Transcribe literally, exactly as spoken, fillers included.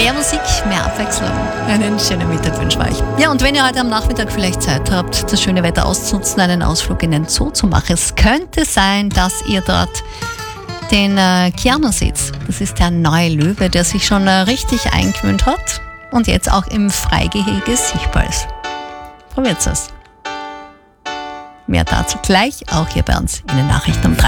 Mehr Musik, mehr Abwechslung. Einen schönen Mittag wünschen wir euch. Ja, und wenn ihr heute am Nachmittag vielleicht Zeit habt, das schöne Wetter auszunutzen, einen Ausflug in den Zoo zu machen, es könnte sein, dass ihr dort den äh, Keanu seht. Das ist der neue Löwe, der sich schon äh, richtig eingewöhnt hat und jetzt auch im Freigehege sichtbar ist. Probiert es. Mehr dazu gleich, auch hier bei uns in den Nachrichten um drei.